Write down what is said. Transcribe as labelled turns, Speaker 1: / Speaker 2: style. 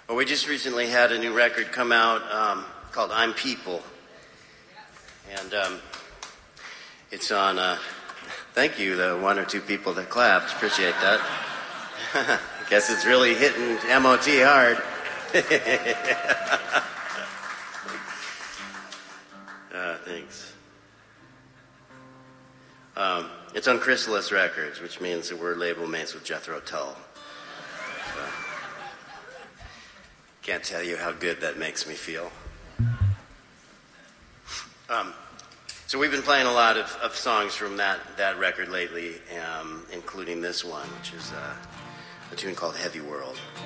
Speaker 1: Well, we just recently had a new record come out called I'm People. And it's on, thank you, the one or two people that clapped. Appreciate that. I guess it's really hitting MOT hard. Thanks. It's on Chrysalis Records, which means that we're label mates with Jethro Tull. So, can't tell you how good that makes me feel. So we've been playing a lot of songs from that record lately, including this one, which is a tune called Heavy World.